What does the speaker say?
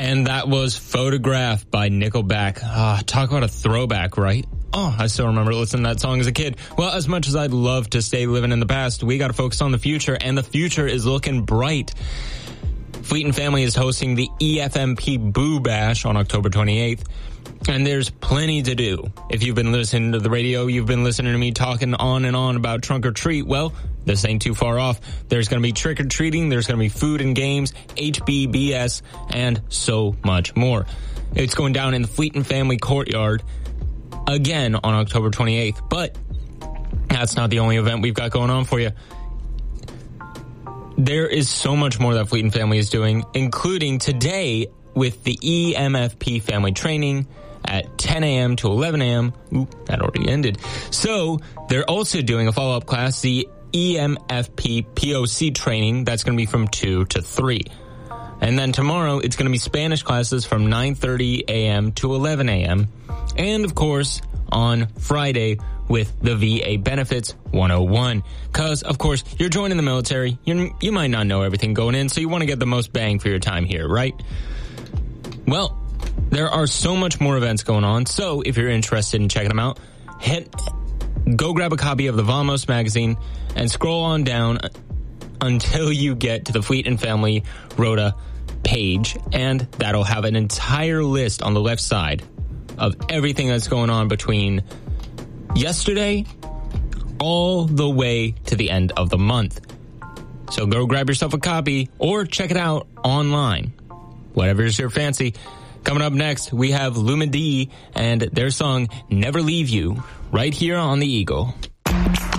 And that was Photograph by Nickelback. Talk about a throwback, right? Oh, I still remember listening to that song as a kid. Well, as much as I'd love to stay living in the past, we got to focus on the future, and the future is looking bright. Fleet and Family is hosting the EFMP Boo Bash on October 28th, and there's plenty to do. If you've been listening to the radio, you've been listening to me talking on and on about trunk or treat, well, this ain't too far off. There's going to be trick-or-treating, there's going to be food and games, HBBS, and so much more. It's going down in the Fleet and Family Courtyard again on October 28th. But that's not the only event we've got going on for you. There is so much more that Fleet and Family is doing, including today with the EMFP Family Training at 10 a.m. to 11 a.m. Ooh, that already ended. So they're also doing a follow-up class, the EMFP POC training. That's going to be from 2 to 3. And then tomorrow, it's going to be Spanish classes from 9:30 a.m. to 11 a.m. And, of course, on Friday with the VA Benefits 101. Because, of course, you're joining the military. You might not know everything going in, so you want to get the most bang for your time here, right? Well, there are so much more events going on, so if you're interested in checking them out, go grab a copy of the Vamos magazine and scroll on down until you get to the Fleet and Family Rota page, and that'll have an entire list on the left side of everything that's going on between yesterday all the way to the end of the month. So go grab yourself a copy or check it out online. Whatever's your fancy. Coming up next, we have Lumidee and their song Never Leave You right here on The Eagle.